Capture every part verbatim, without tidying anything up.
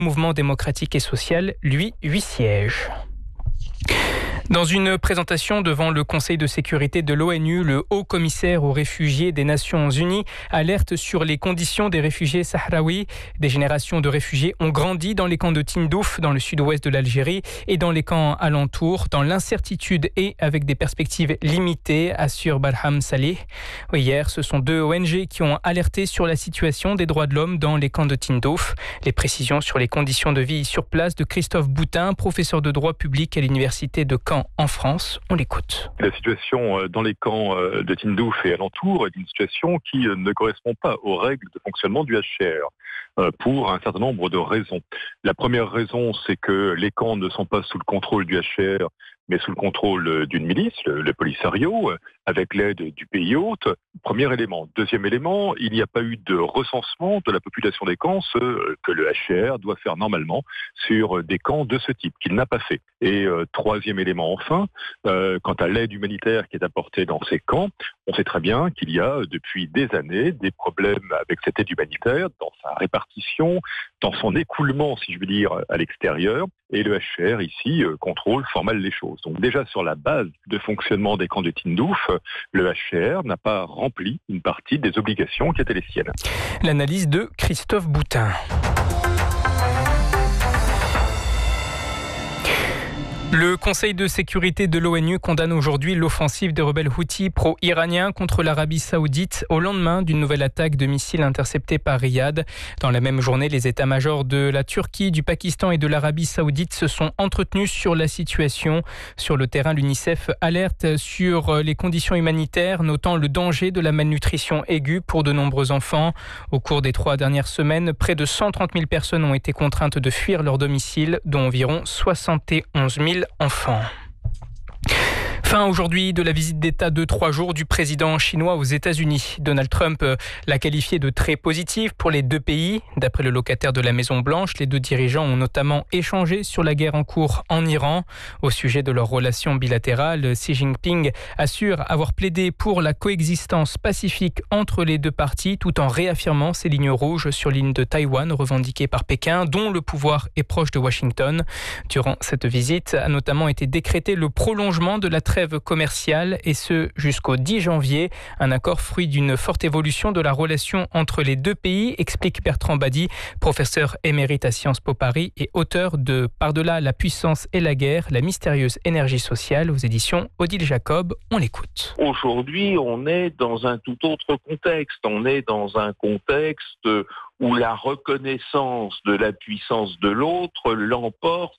Mouvement démocratique et social, lui, huit sièges. Dans une présentation devant le Conseil de sécurité de l'ONU, le haut-commissaire aux réfugiés des Nations Unies alerte sur les conditions des réfugiés sahraouis. Des générations de réfugiés ont grandi dans les camps de Tindouf, dans le sud-ouest de l'Algérie, et dans les camps alentours, dans l'incertitude et avec des perspectives limitées, assure Barham Salih. Hier, ce sont deux O N G qui ont alerté sur la situation des droits de l'homme dans les camps de Tindouf. Les précisions sur les conditions de vie sur place de Christophe Boutin, professeur de droit public à l'université de Caen en France. On l'écoute. La situation dans les camps de Tindouf et alentour est une situation qui ne correspond pas aux règles de fonctionnement du H C R pour un certain nombre de raisons. La première raison, c'est que les camps ne sont pas sous le contrôle du H C R, mais sous le contrôle d'une milice, le, le Polisario, avec l'aide du pays hôte. Premier élément. Deuxième élément, il n'y a pas eu de recensement de la population des camps, ce que le H C R doit faire normalement sur des camps de ce type, qu'il n'a pas fait. Et euh, troisième élément enfin, euh, quant à l'aide humanitaire qui est apportée dans ces camps, on sait très bien qu'il y a depuis des années des problèmes avec cette aide humanitaire, dans sa répartition, dans son écoulement, si je veux dire, à l'extérieur. Et le H C R, ici, euh, contrôle formel les choses. Donc déjà, sur la base de fonctionnement des camps de Tindouf, le H C R n'a pas rempli une partie des obligations qui étaient les siennes. L'analyse de Christophe Boutin. Le Conseil de sécurité de l'ONU condamne aujourd'hui l'offensive des rebelles houthis pro-iraniens contre l'Arabie saoudite au lendemain d'une nouvelle attaque de missiles interceptés par Riyad. Dans la même journée, les états-majors de la Turquie, du Pakistan et de l'Arabie saoudite se sont entretenus sur la situation. Sur le terrain, l'UNICEF alerte sur les conditions humanitaires, notant le danger de la malnutrition aiguë pour de nombreux enfants. Au cours des trois dernières semaines, près de cent trente mille personnes ont été contraintes de fuir leur domicile, dont environ soixante et onze mille enfants. Fin aujourd'hui de la visite d'État de trois jours du président chinois aux États-Unis. Donald Trump l'a qualifié de très positive pour les deux pays. D'après le locataire de la Maison-Blanche, les deux dirigeants ont notamment échangé sur la guerre en cours en Iran. Au sujet de leurs relations bilatérales, Xi Jinping assure avoir plaidé pour la coexistence pacifique entre les deux parties, tout en réaffirmant ses lignes rouges sur l'île de Taïwan revendiquée par Pékin, dont le pouvoir est proche de Washington. Durant cette visite a notamment été décrété le prolongement de la trêve commerciale et ce jusqu'au dix janvier. Un accord fruit d'une forte évolution de la relation entre les deux pays, explique Bertrand Badi, professeur émérite à Sciences Po Paris et auteur de Par-delà la puissance et la guerre, la mystérieuse énergie sociale aux éditions Odile Jacob. On l'écoute. Aujourd'hui, on est dans un tout autre contexte. On est dans un contexte où la reconnaissance de la puissance de l'autre l'emporte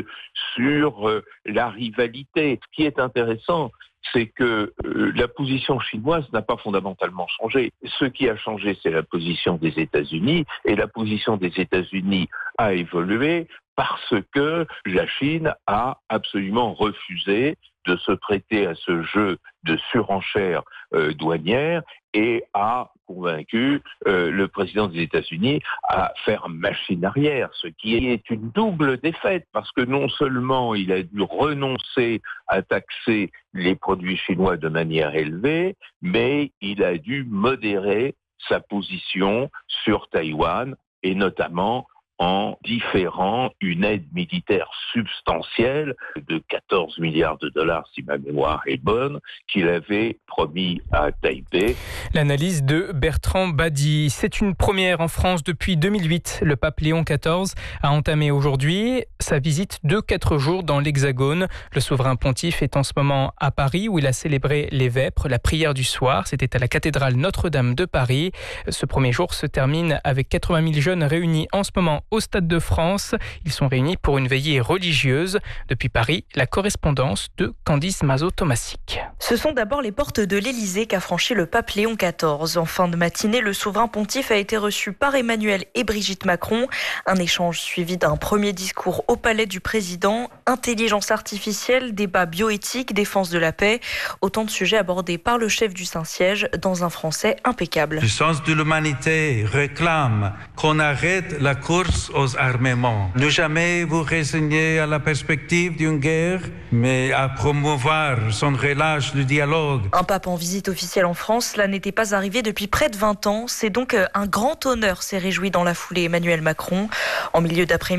sur la rivalité. Ce qui est intéressant, c'est que la position chinoise n'a pas fondamentalement changé. Ce qui a changé, c'est la position des États-Unis, et la position des États-Unis a évolué parce que la Chine a absolument refusé de se prêter à ce jeu de surenchère euh, douanière et a convaincu euh, le président des États-Unis à faire machine arrière, ce qui est une double défaite, parce que non seulement il a dû renoncer à taxer les produits chinois de manière élevée, mais il a dû modérer sa position sur Taïwan, et notamment en différant une aide militaire substantielle de quatorze milliards de dollars, si ma mémoire est bonne, qu'il avait promis à Taipei. L'analyse de Bertrand Badi. C'est une première en France depuis deux mille huit. Le pape Léon quatorze a entamé aujourd'hui sa visite de quatre jours dans l'Hexagone. Le souverain pontife est en ce moment à Paris où il a célébré les vêpres, la prière du soir. C'était à la cathédrale Notre-Dame de Paris. Ce premier jour se termine avec quatre-vingt mille jeunes réunis en ce moment au Stade de France. Ils sont réunis pour une veillée religieuse. Depuis Paris, la correspondance de Candice Mazot-Tomasic. Ce sont d'abord les portes de l'Élysée qu'a franchi le pape Léon quatorze. En fin de matinée, le souverain pontife a été reçu par Emmanuel et Brigitte Macron. Un échange suivi d'un premier discours au palais du président. Intelligence artificielle, débat bioéthique, défense de la paix. Autant de sujets abordés par le chef du Saint-Siège dans un français impeccable. Le sens de l'humanité réclame qu'on arrête la course aux armements. Ne jamais vous résigner à la perspective d'une guerre, mais à promouvoir sans relâche le dialogue. Un pape en visite officielle en France, cela n'était pas arrivé depuis près de vingt ans. C'est donc un grand honneur, s'est réjoui dans la foulée Emmanuel Macron. En milieu d'après-midi,